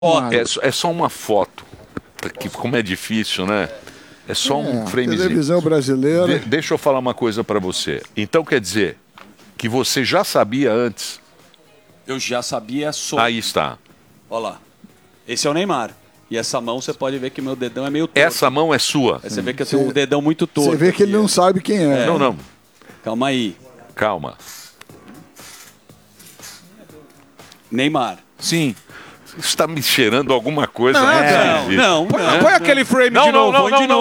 É só uma foto. Que, como é difícil, né? É só um framezinho. Televisão brasileira. Deixa eu falar uma coisa pra você. Então quer dizer que você já sabia antes? Eu já sabia sobre. Aí está. Olha lá. Esse é o Neymar. E essa mão você pode ver que meu dedão é meio torto. Essa mão é sua. Aí você vê que eu tenho um dedão muito torto. Você vê que ele não sabe quem é. Não. Calma aí. Calma. Neymar. Sim. Está me cheirando alguma coisa. Não. Põe aquele frame de novo.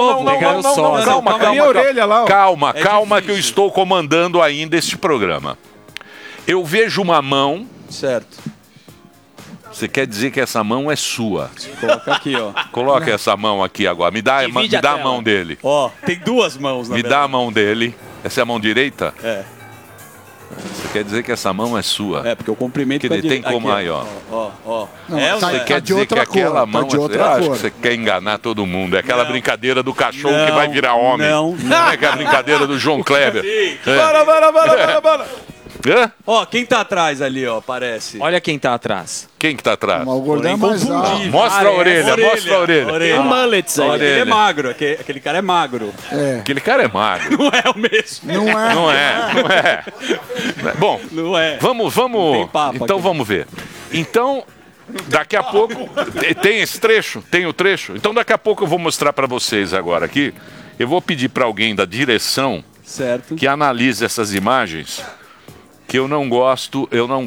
Calma, que eu estou comandando ainda este programa. Eu vejo uma mão. Certo. Você quer dizer que essa mão é sua? Coloca aqui, ó. Coloca essa mão aqui agora. Me dá a mão dele. Ó, tem duas mãos na Me dá a mão dele. Essa é a mão direita? É. Você quer dizer que essa mão é sua? É, porque o comprimento que ele tem como aí, ó. Ó. Você quer dizer que aquela mão de outra acho cor. que você quer enganar todo mundo. É aquela brincadeira do cachorro que vai virar homem. Não. É aquela brincadeira do João Kleber. Bora. Hã? Ó, quem tá atrás ali, ó, parece. Olha quem tá atrás. Quem que tá atrás? O gordão é mais alto. Mostra a orelha, mostra a orelha. O mullets aí. Ele é magro, aquele cara é magro. Aquele cara é magro. Não é o mesmo. Não é. Bom, Não é. vamos. Então aqui. vamos ver. Então, daqui a pouco tem esse trecho, tem o trecho. Então daqui a pouco eu vou mostrar para vocês agora aqui. Eu vou pedir para alguém da direção que analise essas imagens. Que eu não gosto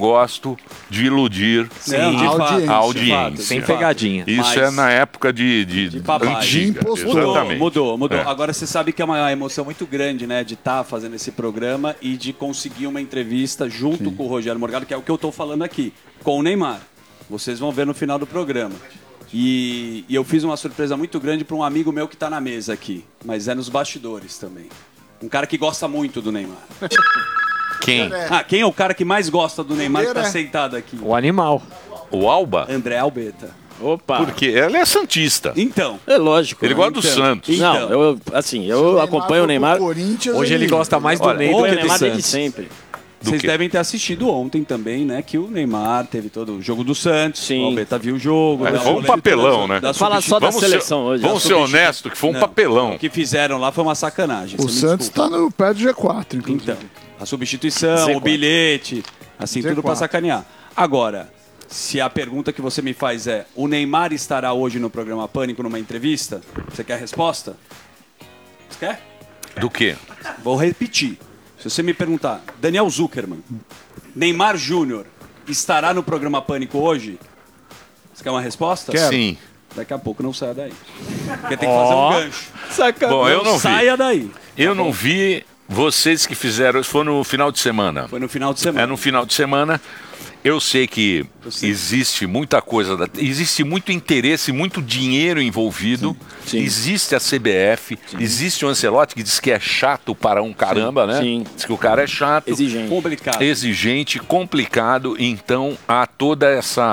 de iludir a audiência. Sem pegadinha. Isso é na época de antiga. Exatamente. Mudou. Agora você sabe que é uma emoção muito grande, né? De estar fazendo esse programa e de conseguir uma entrevista junto com o Rogério Morgado, que é o que eu estou falando aqui, com o Neymar. Vocês vão ver no final do programa. E eu fiz uma surpresa muito grande para um amigo meu que está na mesa aqui, mas é nos bastidores também. Um cara que gosta muito do Neymar. Quem? Quem é o cara que mais gosta do Neymar que tá sentado aqui? O animal. O Alba? André Albeta. Opa. Porque ele é santista. Então. É lógico. Ele gosta do Santos. Não, eu acompanho o Neymar. Hoje ele gosta mais do Ney do que do Santos. Sempre. Vocês devem ter assistido ontem também, né? Que o Neymar teve todo o jogo do Santos. Sim. O Albeta viu o jogo. Foi um papelão, né? Fala só da seleção hoje. Vamos ser honestos, que foi um papelão. O que fizeram lá foi uma sacanagem. O Santos tá no pé do G4, inclusive. Então, a substituição, o bilhete, assim, tudo pra sacanear. Agora, se a pergunta que você me faz é: o Neymar estará hoje no programa Pânico numa entrevista? Você quer a resposta? Você quer? Do quê? Vou repetir. Se você me perguntar, Daniel Zuckerman, Neymar Júnior estará no programa Pânico hoje? Você quer uma resposta? Quero. Sim. Daqui a pouco não saia daí. Porque tem que fazer um gancho. Sacanagem. Bom, eu não vi. Saia daí. Eu não vi. Vocês que fizeram, isso foi no final de semana. Foi no final de semana. É no final de semana. Eu sei que existe muita coisa, existe muito interesse, muito dinheiro envolvido. Sim. Existe a CBF, existe o Ancelotti que diz que é chato para um caramba, né? Sim. Diz que o cara é chato. Exigente. Complicado. Exigente, complicado. Então há toda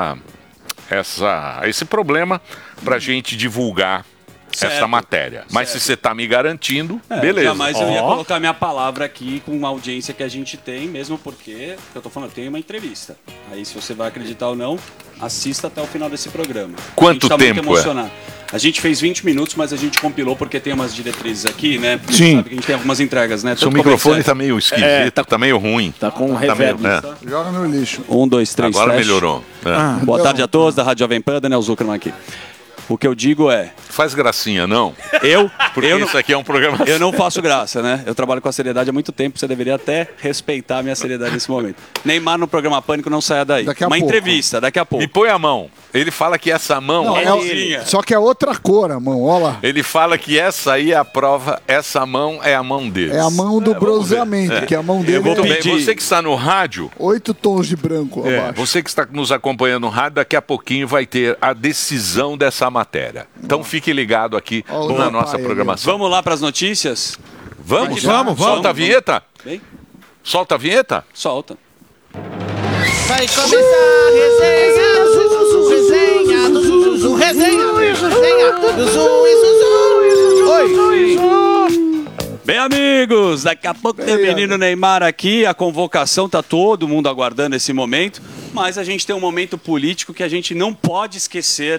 esse problema para a gente divulgar essa matéria. Mas se você está me garantindo, beleza. Jamais eu ia colocar minha palavra aqui com a audiência que a gente tem, mesmo porque, eu tô falando, tem uma entrevista. Aí se você vai acreditar ou não, assista até o final desse programa. Quanto a gente tá tempo muito emocionado. A gente fez 20 minutos, mas a gente compilou porque tem umas diretrizes aqui, né? Porque Sim. sabe que a gente tem algumas entregas, né? Seu microfone está meio esquisito, tá meio ruim. Tá com reverb. Joga no lixo. 1, 2, 3, Agora teste. melhorou. Boa tarde a todos, da Rádio Jovem Pan, Daniel Zuckerman aqui. O que eu digo é... Faz gracinha, não? Porque isso aqui é um programa... Eu não faço graça, né? Eu trabalho com a seriedade há muito tempo, você deveria até respeitar a minha seriedade nesse momento. Neymar no programa Pânico, não saia daí. Daqui a uma pouco. entrevista, daqui a pouco. Me põe a mão. Ele fala que essa mão... Não, só que é outra cor a mão, olha lá. Ele fala que essa aí é a prova, essa mão é a mão dele. É a mão do bronzeamento, que a mão dele Muito bem. é Você que está no rádio... 8 tons de branco abaixo. Você que está nos acompanhando no rádio, daqui a pouquinho vai ter a decisão dessa matéria. Então fique ligado aqui na nossa programação. Vamos lá para as notícias? Vamos. Solta a vinheta? Vem. Solta a vinheta? Solta. Vai começar a resenha do Zuzu, resenha do Zuzu, resenha do Zuzu. Oi. Bem, amigos, daqui a pouco tem o menino Neymar aqui, a convocação, tá todo mundo aguardando esse momento. Mas a gente tem um momento político que a gente não pode esquecer